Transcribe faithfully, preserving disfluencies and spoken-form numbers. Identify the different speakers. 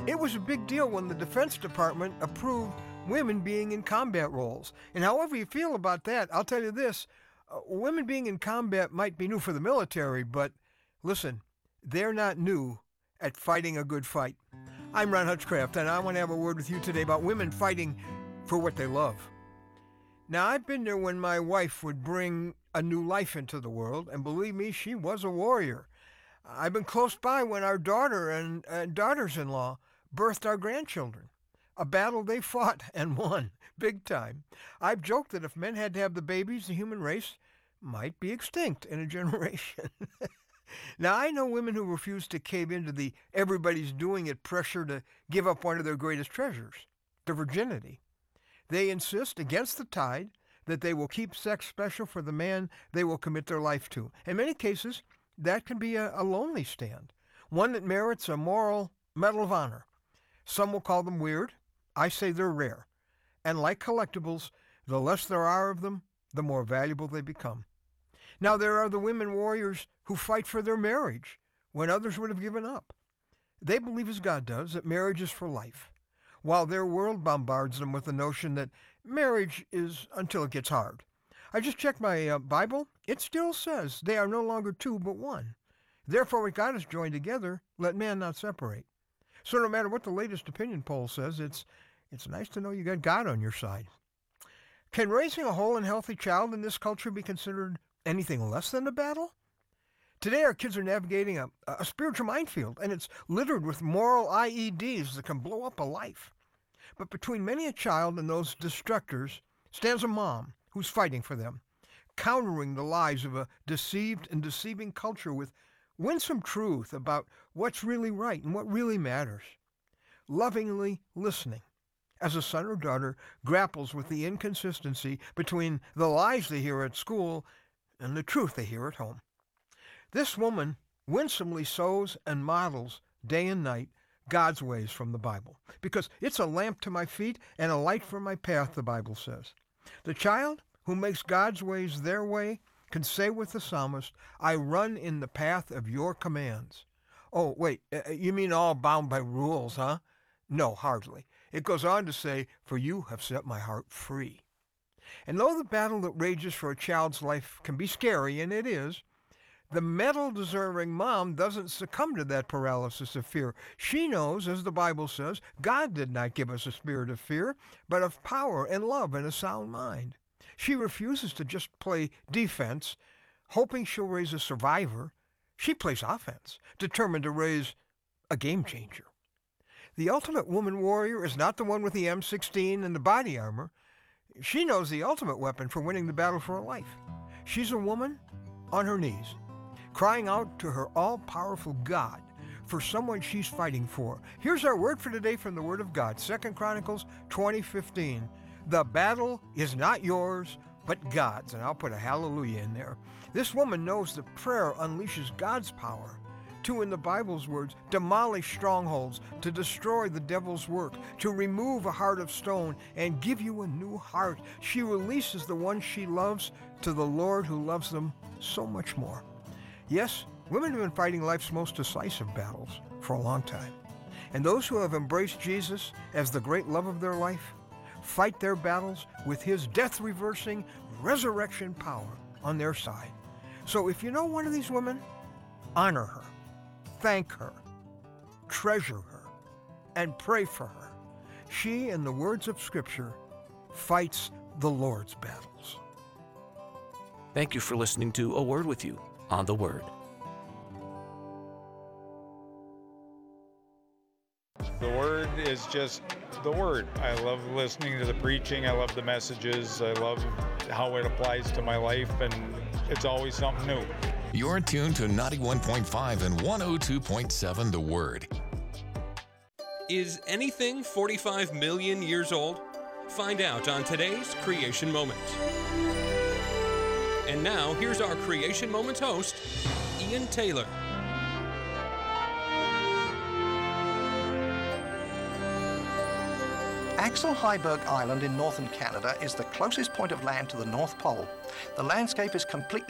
Speaker 1: It was a big deal when the Defense Department approved women being in combat roles. And however you feel about that, I'll tell you this, uh, women being in combat might be new for the military, but listen, they're not new at fighting a good fight. I'm Ron Hutchcraft, and I want to have a word with you today about women fighting for what they love. Now, I've been there when my wife would bring a new life into the world, and believe me, she was a warrior. I've been close by when our daughter and, and daughters-in-law birthed our grandchildren, a battle they fought and won, big time. I've joked that if men had to have the babies, the human race might be extinct in a generation. Now, I know women who refuse to cave into the everybody's doing it pressure to give up one of their greatest treasures, their virginity. They insist, against the tide, that they will keep sex special for the man they will commit their life to. In many cases, that can be a, a lonely stand, one that merits a moral Medal of Honor. Some will call them weird. I say they're rare. And like collectibles, the less there are of them, the more valuable they become. Now, there are the women warriors who fight for their marriage when others would have given up. They believe, as God does, that marriage is for life, while their world bombards them with the notion that marriage is until it gets hard. I just checked my uh, Bible. It still says they are no longer two but one. Therefore, what God has joined together, let man not separate. So no matter what the latest opinion poll says, it's it's nice to know you got God on your side. Can raising a whole and healthy child in this culture be considered anything less than a battle? Today, our kids are navigating a, a spiritual minefield, and it's littered with moral I E Ds that can blow up a life. But between many a child and those destructors stands a mom who's fighting for them, countering the lies of a deceived and deceiving culture with winsome truth about what's really right and what really matters. Lovingly listening as a son or daughter grapples with the inconsistency between the lies they hear at school and the truth they hear at home. This woman winsomely sows and models day and night God's ways from the Bible, because it's a lamp to my feet and a light for my path, the Bible says. The child who makes God's ways their way can say with the psalmist, I run in the path of your commands. Oh, wait, you mean all bound by rules, huh? No, hardly. It goes on to say, for you have set my heart free. And though the battle that rages for a child's life can be scary, and it is, the medal-deserving mom doesn't succumb to that paralysis of fear. She knows, as the Bible says, God did not give us a spirit of fear, but of power and love and a sound mind. She refuses to just play defense, hoping she'll raise a survivor. She plays offense, determined to raise a game changer. The ultimate woman warrior is not the one with the M sixteen and the body armor. She knows the ultimate weapon for winning the battle for her life. She's a woman on her knees, crying out to her all-powerful God for someone she's fighting for. Here's our word for today from the Word of God, Second Chronicles twenty fifteen. The battle is not yours, but God's. And I'll put a hallelujah in there. This woman knows that prayer unleashes God's power to, in the Bible's words, demolish strongholds, to destroy the devil's work, to remove a heart of stone and give you a new heart. She releases the one she loves to the Lord who loves them so much more. Yes, women have been fighting life's most decisive battles for a long time. And those who have embraced Jesus as the great love of their life fight their battles with his death-reversing resurrection power on their side. So if you know one of these women, honor her, thank her, treasure her, and pray for her. She, in the words of Scripture, fights the Lord's battles.
Speaker 2: Thank you for listening to A Word with You on the Word.
Speaker 3: The Word is just the Word. I love listening to the preaching. I love the messages. I love how it applies to my life, and it's always something new.
Speaker 4: You're tuned to ninety-one point five and one oh two point seven The Word.
Speaker 5: Is anything forty-five million years old? Find out on today's Creation Moment. And now, here's our Creation Moments host, Ian Taylor.
Speaker 6: Axel Heiberg Island in northern Canada is the closest point of land to the North Pole. The landscape is completely